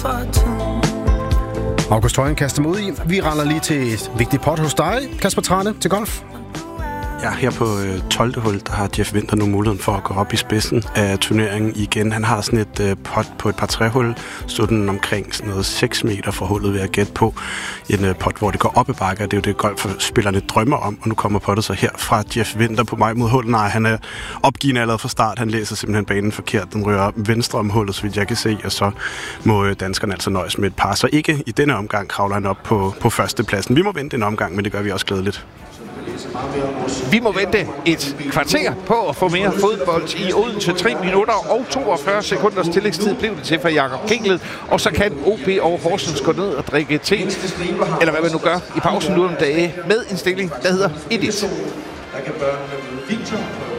August Højen kaster mod i. Vi render lige til et vigtigt pot hos dig, Kasper Trane, til golf. Ja, her på 12. hul, der har Jeff Winther nu muligheden for at gå op i spidsen af turneringen igen. Han har sådan et pot på et par træhul, stod den omkring sådan noget 6 meter fra hullet ved at gætte på. En pot, hvor det går op ad bakker. Det er jo det, golfspillerne drømmer om, og nu kommer pottet så her fra Jeff Winther på vej mod hullet. Nej, han er opgivende allerede fra start. Han læser simpelthen banen forkert. Den rører venstre om hullet, så vidt jeg kan se, og så må danskerne altså nøjes med et par. Så ikke i denne omgang kravler han op på førstepladsen. Vi må vente en omgang, men det gør vi også glædeligt. Vi må vente et kvarter på at få mere fodbold i Odense. 3 minutter og 42 sekunders tillægstid blev det til for Jakob Kingled. Og så kan OB og Horsens gå ned og drikke te, eller hvad man nu gør i pausen nu om dage, med en stilling, der hedder 1-1.